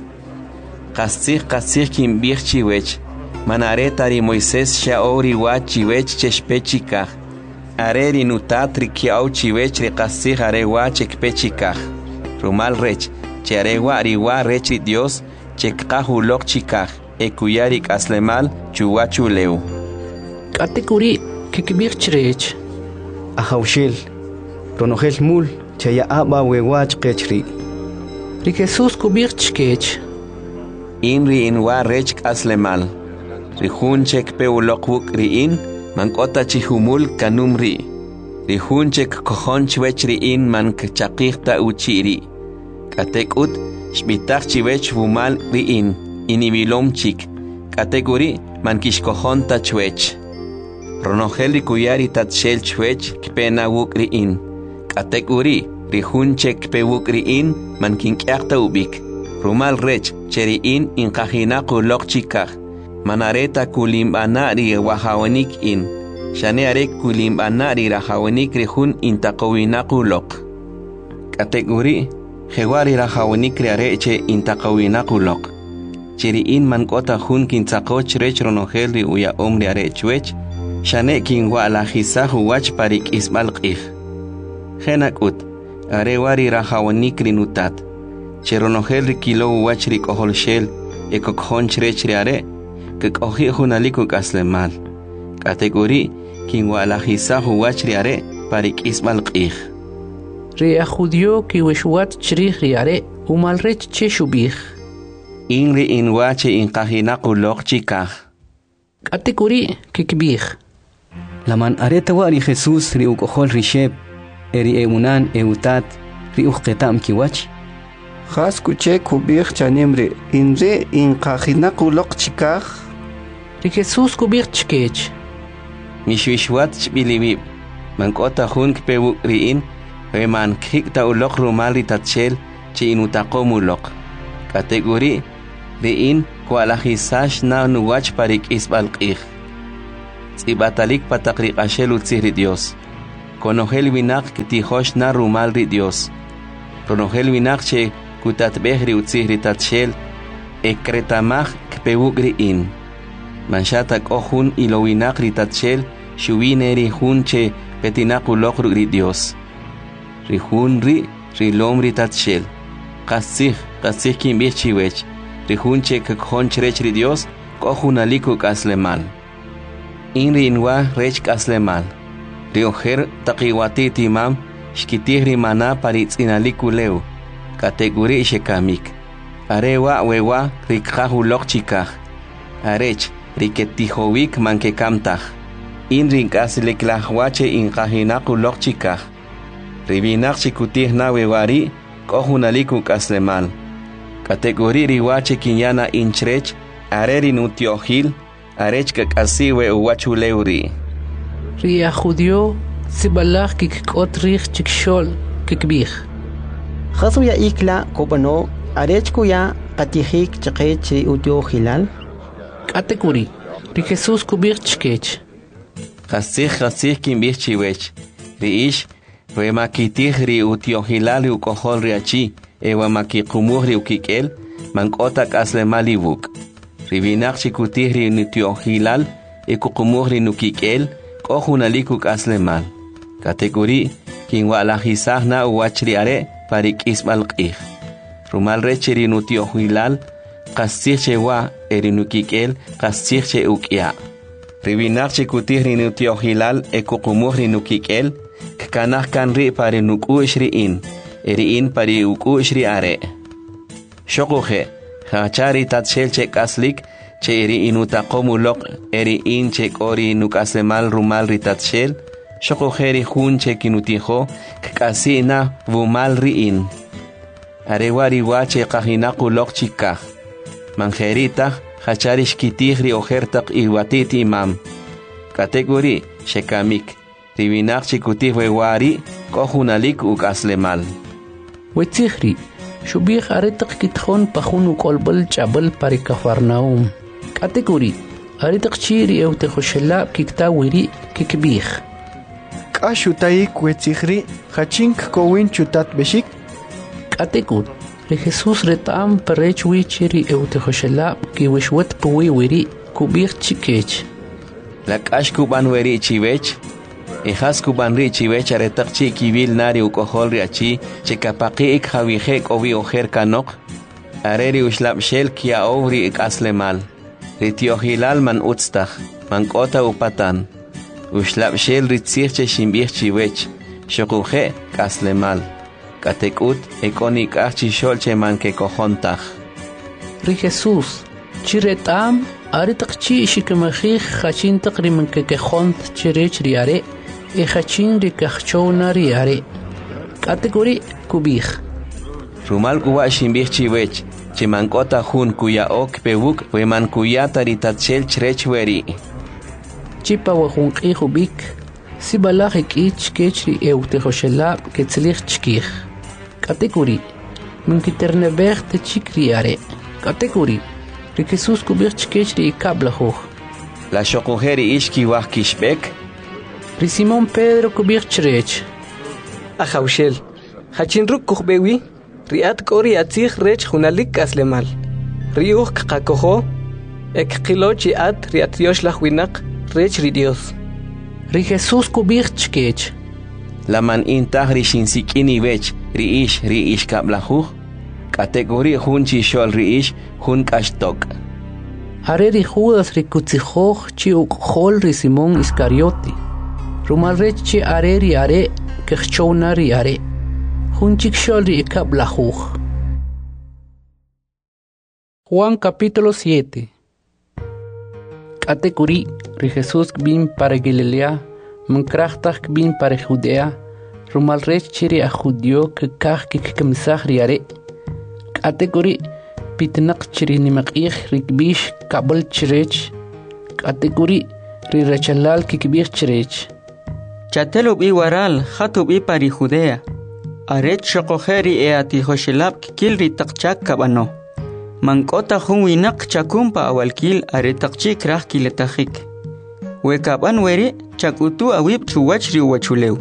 Qasih kimbirchi wech. Manaretari Moisés shaori wachi wech cheshpechikah. Areri nutatri kiauchi wech ri qasih are wachek pechikah. Rumal rech, che arewa riwa rech Dios, chekqahu lokchikah. Ekuyarik aslemal chuwachu leu. Katikuri kikbir chrech. Ahawshil, ronogel mul, chaya aba wewach kechri. Ri Jesús kubir chkech. Inri inwa rech aslemal. Rihunchek peulokbuk riin, mankota chihumul kanumri. Rihunchek kohonchwech riin mankchaqihta uchiri. Katekut, shbitach chiwech vumal riin, inibilomchik. Kateguri, mankishkohonta chwech. Ronogel rikuyari tatshel chwech kpena wuk riin. Kateguri, rihunchek pewuk riin, mankinkyakta ubik. Rumal rech, cheriin inkajinaku lokchikah. Manareta kulimbana ri wahawanik in. Shanearek kulimbana ri rahawanik rihun intakowinaku lok. Kategori, jewari rahawanik riareche intakowinaku lok. Cheriin mankota hun kintakoch rech ronogel ri uya omri arechwech. Shane kinwa alajisahu wach parik isbalqih. Jenakut, arewari rahawanik rinutat. Cheronogel rikilo wachri koholshel ekokjon chrechriare kekohi hunaliko kaslemal kategori kinwalajisahu wachriare parik isbalqih Ria judio ki wishwat chriare umalrech cheshubih inri inwache inqajinaqu loqchikah kategori kikbih Laman areta wari Jesús ri ukohol risheb eri eunan eutat ri uqetam kiwach Khas kuche kubir chanimri inre inqajinaku loqchikah. Ri Jesús kubir chkech. Mishwishwat chbilibib. Mankota hun kpewu riin. Weman kikta ulok rumal ritatshel chi inutaqomu lok. Kategori riin kwalahisash na nuwach parik isbalqih. Tsibatalik patakrik ashel utzihri Dios. Konogel winak kitihosh na rumal ri Dios. Konogel winak che kutatbehri utzihri tatshel. Ekretamach kpewugri in. Manshatak ohun ilo winak ri tatshel. Shuvineri hun che petinakulok ri Dios. Rihun ri rilom ri tatshel. Kasih kimbih chiwech. Rihun che kakhoncherech ri Dios. Kohunaliku kaslemal. Inri inwa rech kaslemal. Rioher takiwati timam. Shkitihri mana paritzinaliku leu. Kategori shekamik. Arewa wewa rikhahulok chikah. Arech riketihowik mankekamtah. Inrin kaslik lahwache inkahinakulok chikah. Ribinak chikutih na wewari. Kohunaliku kaslemal. Kategori riwache kinyana inchrech. Areri nutiohil. Arech kakasiwe uwachuleuri. Ria judio sibalach kikot rich chikshol kikbih. Khasu ya ikla kopano arech kuya patihik chaqech ri utio hilal. Kategori ri Jesus kubir chkech. Khasih kimbih chiwech. Riish remakitih ri utio hilal ukohol riachi. Ewa makikumur ri ukikel. Mankotak aslemalibuk. Ribinak chikutih ri nutio hilal. Ekukumur ri nukikel. Kohunaliku aslemal. Kategori kinwa lahisah na uwachriare parik isbalqih. Rumal recheri nutio hilal. Qasih chewa erinukikel. Qasih che ukia. Ribinak chikutih ri nutio hilal. Ekukumur ri nukikel. Kakanah kanri pari nuku ishriin. Eriin pari uku ishriare. Shokuhe. Hachari tatshel che kaslik. Che eri inutaqomulok eri in che kori nukaslemal rumal ritatshel. Shokojeri hun che kinutijo kasina vumal riin. Arewari wache kahinakulok chikah. Manjerita hacharish kitihri ojertak iwatit imam. Kategori shekamik. Ribinak chikutih wewari kohunalik ukaslemal. Wetzihri. Shubih aretak kitjon pahun ukolbal chabal parikafarnaum. Kategori aritak chiri ew tekhoshelab kiktawiri kikbih. Kashutaik wetzihri hachink kowin chutat beshik. Kategori Jesus retam parechwi chiri ew tekhoshelab kiwishwat puwiwiri kubih chikech. Lakash kuban weri chiwech. Ehas kuban ri chiwech aretak chi kibil nari ukohol riachi chekapaki ik havihek ovi ojer kanok. Areri ushlab shel kia ovri ik aslemal. Ritio hilal man utstach, man kota upatan. Ushlab shel ritzich che shimbich chiwech. Shokuhe kaslemal. Katekut ekonik achishol che man ke kohontach. Ri Jesus, chiretam aritak chi shikemachich hachin takri man ke kohont chirech riare. E hachin rikachona riare. Kategori kubih. Rumal kuwa shimbich chiwech. Chimankota hun kuya ok pewuk weman kuya taritatshel chrechweri. Chipa wahun qihubik. Sibalahik ich kechri eutehoshelab ketzlich chkih. Kategori. Minkiternebech te chikriare. Kategori. Rikesus kubich chkechri kablahoch. La shokujeri ishki wah kishbek. Simón Pedro kubich chrech. Ajaushel. Hachinruk kuhbewi. Riat kori atzich rech hunalik aslemal. Riuch kakoho. Ek kilochi at riat yosh lahwinak rech ridios. Ri Jesus kubich chkech. Laman intah rishinsikini wech riish kablahuch. Kategori hun chishol riish hun kashtok. Are ri Judas rikutzihoch chi ukhol ri Simón Iscarioti. Rumal rech chi are ri are kechchona ri are. Junchik Sholri Kablahuch. Juan capítulo 7. Kategori ri Jesus bin para Galilea, mankrachtach bin para Judea, rumal rech chiri a judio que kach kikkamsach riare. Kategori pitnak chiri nimakich rikbish kabel chirech. Kategori ri rechalal kikbich chirech. Chatelub i waral khatub i pari Judea. Arech shokojeri e ati hoshelab kikilri takchak kabano. mank'ota jun winaq chakumpa awalkil are taqchi kraj kiletajik wekaban weri chakutu awib chuwach riwachulew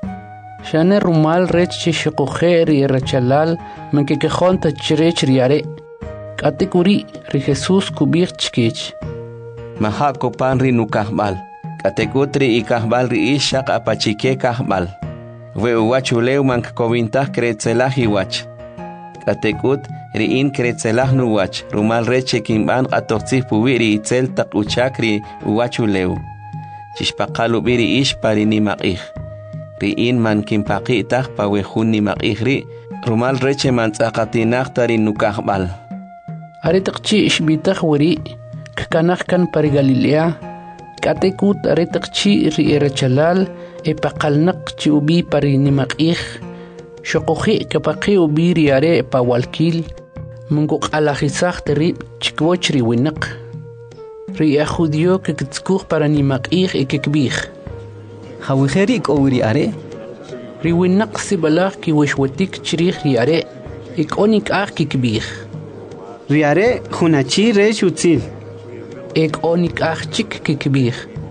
Shane rumal rech chishokoje ri rachalal menkekejon tachrech riare katekuri ri Jesús kubir chkich Maha kopan ri nukahbal katekutri ikahbal ri ishaq apachike kahbal we uwachulew mankkovintah kretzelah iwach katekut ri in kretzelah nuwach rumal reche kimban qatortzih puwi ri itzel taq uchakri uwachulew chishpaqalu biri ish pari nimaqih ri in man kimpaqi taq pawejun nimaqih ri rumal reche mantzaqatinaq tari nukahbal Are taqchi ishbitaq wari kkanaq kan pari Galilea katekut are taqchi ri erachalal epaqalnaq chi ubi pari nimaqih shoqoji kapaqi ubi ri are pawalkil munguq alajisaq tari chikwoch ri winaq ri ajudio kektskuq para nimaqih ekekbih Hawiheri k'owri are ri winaq sibalaq ki wishwatik chrij ri are ikonik aj kikbih Riare junachi rech utzil. ikonik aj chik kikbih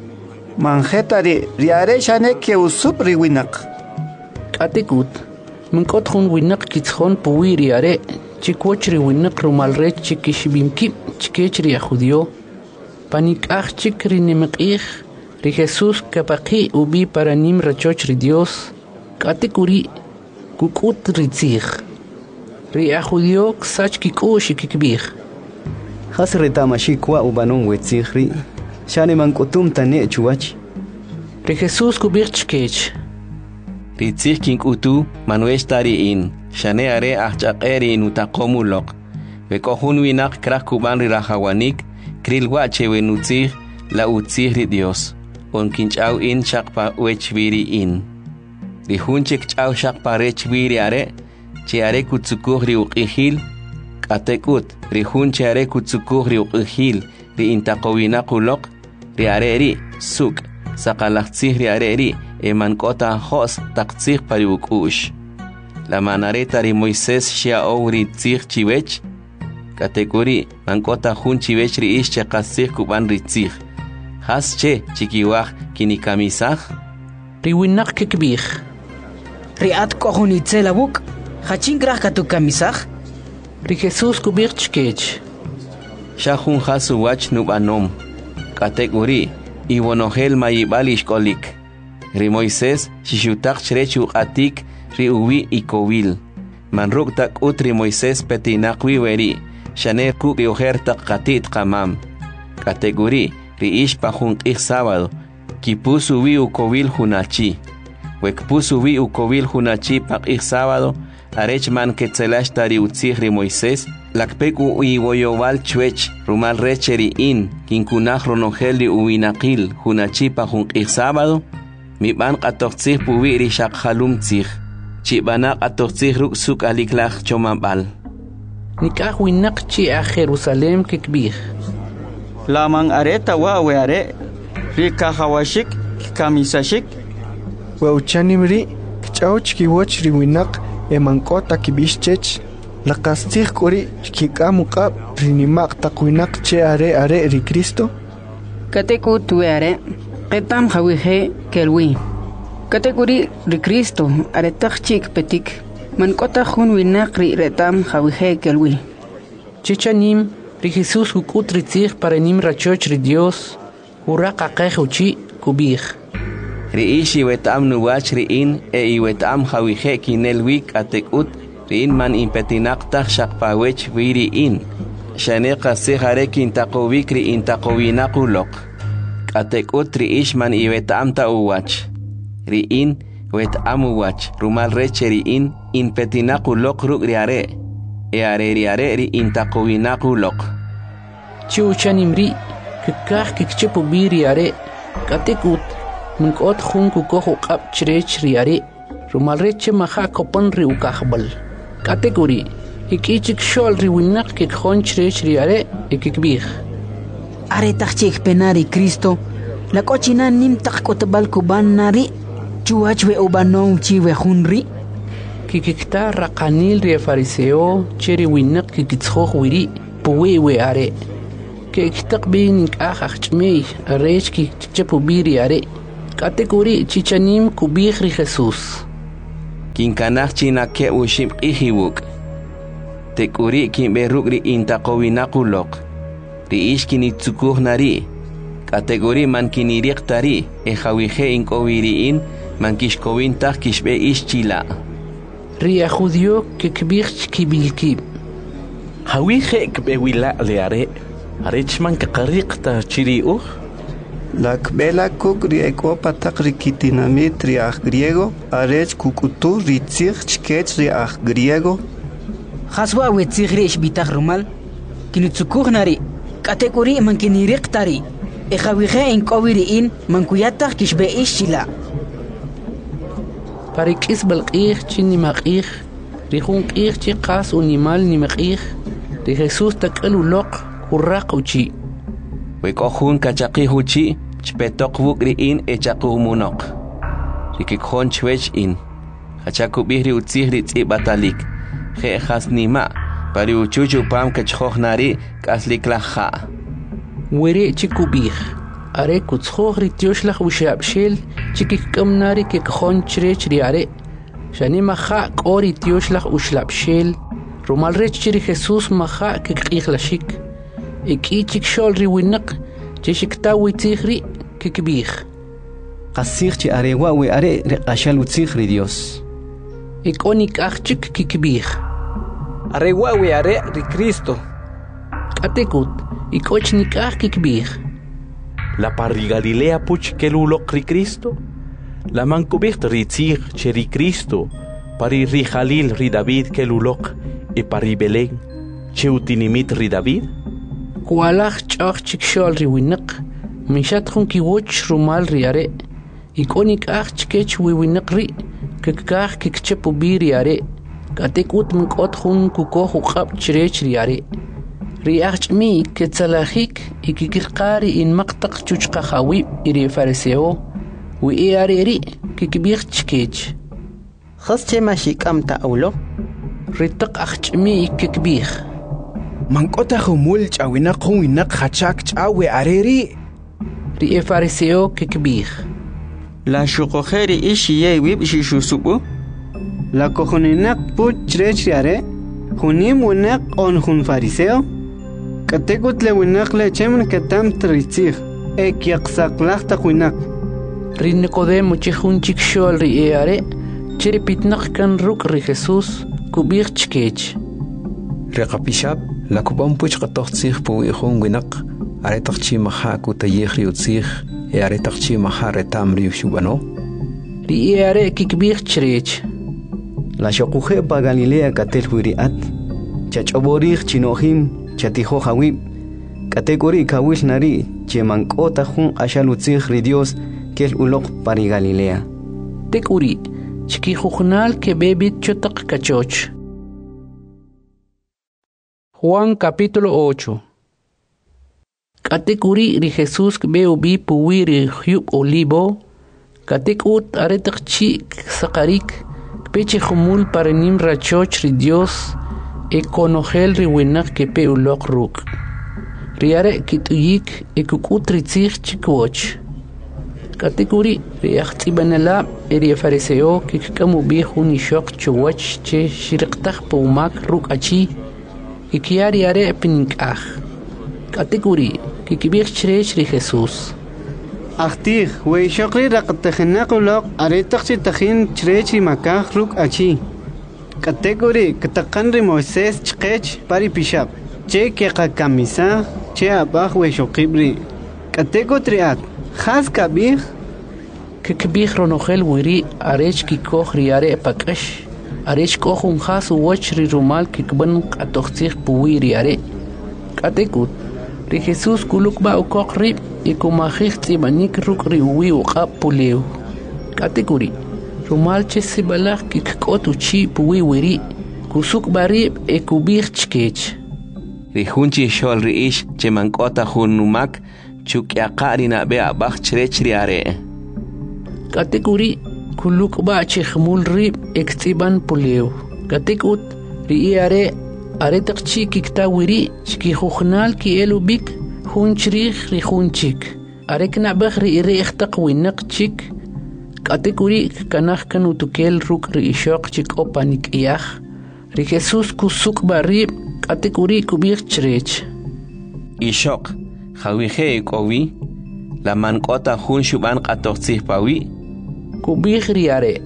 Manjetari riare shane ke usup riwinak. katekut munkot jun winaq kitzjon puwi ri are chikwoch ri winaq rumal rech chikishbimki chikech ri ajudio panik aj chik ri nimaqih ri Jesús kapaqi ubi para nim rachoch ri Dios katekuri kukut ri tzij ri ajudio ksach kikush kikbih Has retamashi kwa ubanon wetzihri Shane mankutum tane chuwach ri Jesús kubir chkech ri tzih kinkutu manuesh tari in shane are ahchaqeri in utaqomulok wekohun winaq kraj kuban ri rajawanik krilwa chewe nutzih la utzih ri Dios on kinch'aw in shaqpa wechbiri in ri hunchik ch'aw shaqpa rechbiri are che are kutsukuj ri uq'ijil k'atekut ri hun che are kutsukuj ri uq'ijil ri intaqowinaq uloq ri are ri suk saqalajtzij ri are ri emank'ota jos taqtzij pari uk'u'x la manareta ri Moisés xia'ow ri tzij chiwech katekuri mank'ota jun chiwech ri ix che qatzij kub'an ri tzij has che chikiwaj kinikamisaj ri winaq kikbih Riat kohun itzel abuk Hachin kraj katukamisaj ri Jesús kubir chkech Shahun hasu wach nubanom katekuri iwonojel mayibal ishkolik ri Moisés shishutaq chrech uq'atik ri uwi ikowil manruk tak'ut ri Moisés petinaq wiweri shane kuk ri ujer taq qatit qamam katekuri ri ish pa jun q'ij sábado kipus uwi ukowil junachi wekpus uwi ukowil junachi pa q'ij sábado arech man ketzelash tari utzij ri Moisés lakpek iwoyowal chwech rumal reche ri in kinkunaj ronojel ri uwinaqil junachi pa jun q'ij sábado mib'an q'atojtzij puwi ri xaqjalum tzij chib'anaq q'atojtzij ruk' suk aliklaj chomab'al nikaj winaq chi a Jerusalem kikbih laman are tawa we are ri kahawashik kamisashik Wauchanimri kch'aw chkiwoch ri winaq emank'ota kibixchech laqastzij k'uri chkik'am uq'ab ri nimaq taq winaq che are ri Cristo Katekut we are Qetam hawije kelwi Katekuri ri Cristo are taqchik petik Mankota jun winaq ri retam hawije kelwi chichanim ri Jesús kukut ri tzij para nim rachoch ri Dios uraq aqej uchi kubih ri ish iwetam nuwach ri in iwetam hawije kinel wik atekut ri in man impetinaq taj shaqpawech wiri in shane qasij are kintaqowik ri intaqowinaq uloq atekut ri ish man iwetam ta uwach ri in wetam uwach rumal reche ri in impetinaq uloq ruk ri are ri are ri intaqowinaq uloq chiuchanimri kikaj kikchipu biri are katekut munkot jun kukoj uq'ab chrech ri are rumal reche maja kopan ri ukajbal katekuri ikichik xol ri winaq kikjon chrech ri are ikikbih Are taqchik penari Cristo La kochina nim taq kotbal kuban nari chuach we ubanon chiwe junri kikikta raqanil ri fariseo cheri winaq kikitsxoj wiri puwi we are ke kitaqbin ahachmi arechki chapubiri are kategori chichanim kubihri Jesús kinkanach china ke ushim ihiwuk tekuri kimberugri intaqowinakulok ri ishkini tsukuhnari kategori mankiniriqtari ejawije inkowiriin mankishkowintaq kishbe ischila ria judio que kbich kibilkib hawije kbewila leare arechman kaqariqta chiriuj la kbela kukri ekopa takrikitinamit riach griego arech kukutu ritzich chkech riach griego haswa wetzigrish bitach rumal kinutsukuhnari kategori mankiniriqtari ejawije inkowiriin mankuyataq kishbe ischila parikis balqih chini maqih rihun qih chi qas unimal ni maqih de Jesús taqalu loq qurraquchi wekojun kachaqihuchi chpetoq wukriin echaqumunoq rikikjon chwech in hachakubihri utzihri tz'ibatalik je hasnima pari uchuchu pam kachjojnari kasliklaja were chikubih are kutzjohri tioshlah ushabshel chikikkamnari kekjon chrech riare shani maja qori tioshlah ushlabshel rumalrech chiri Jesús maja kekqihlashik iki chikshol riwinaq chishiktawi tzihri kekbih qasig chi arewa we are reqashal utzihri Dios ikonik achchik kekbih arewa we are ri Cristo katekut ikochnik kekbih la parri Galilea puch kelulok ri Cristo la mankubicht ri tzig cheri Cristo pari ri Jalil ri David kelulok e pari Belén cheutinimit ri David kualach chach chikshol ri winaq mishat khun ki woch rumal ri are ikonik ach chkech wi winaq ri kekah kekchepu bi ri are katekut mkot khun kuko khab chrech ri are ri achmi ketsalahik ikikirqari in maqtaq chuchqa khawi iri fariseo wi are ri kikbih chkech khasche mashikam ta'ulo ritaq achmi kikbih mankota khumul chawina khwina khachak chawe areri ri fariseo kikbih la shuqojeri ishiye wib shishusubu la cojonenak puchrech riare junim winak on jun fariseo katekut le winak le chemen katam tritzig ek yaqsaqlaq taqwinak ri Nicodemo chihun chikshol ri are chiri pitnaq kan ruk ri Jesús kubih chkech reqapishab la kubam puch qatoqtzig pu ihun winaq are taqchi maha kutayihri utzig e are taqchi maha retam ri shubano ri are kikbih chrech la shoquje pa Galilea katel huiriat chachoborij chinohim chatijo hawib kategori kawil nari chemankota jun ashalutzig ri Dios kel uloq pari Galilea tekuri chikijujnal ke bebit chotaq kachoch Juan capítulo 8 katekuri ri Jesús beu bi puwiri hyub olivo katekut aretaq chi saqarik peche khumul paranim rachoch ri Dios e konogel ri winaq ke pe uloq ruk riare kituyik e kukutri tzig chikwoch kategori ri axtibanala eri fariseo ke kamu bi khuni shok chwach che shirqtaq pumak ruk achi ikiari are pinkah kategori ke kibir chrech ri Jesús Achtig, we shokri raqtakhnaquloq aretaqchi takhin chrechi makah ruk achi kategori kataqan ri Moisés chqech pari pishab che ke kamisa che abah we shokibri kategotri khas kabih ke kibir ronogel wiri arech ki koh ri are pakash arech kohun khas woch ri rumal ki kban qatoqtih puwiri are kategut ri Jesús kuluk ba ukokri ikumahik tibanik ruk ri uwi uqapuleu kategori rumal che sibalak ki kotu chi puwi wiri kusuk bari e kubir chkech ri hunchi shol ri ish che mankota hunumak chuk yaqari na be abach chrech ri are kategori kuluk ba che khmul ri ektiban puleu kategut ri are aretak chikik tawiri shkihujnal ki elubik hunchrik ri hunchik arek nabag ri irechtaq winak chik katekuri kanaj kanutukel ruk ri ishok chik opanik iyaj ri Jesus kusuk barib katekuri kubik chrech ishok jawije kowi la mankota hun shuban qatoqtsih pawi kubik ri are.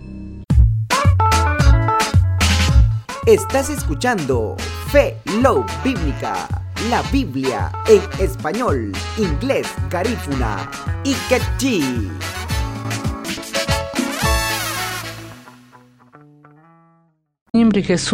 Estás escuchando Fe Love Bíblica, la Biblia en español, inglés, garífuna y quechí. Nimri Jesús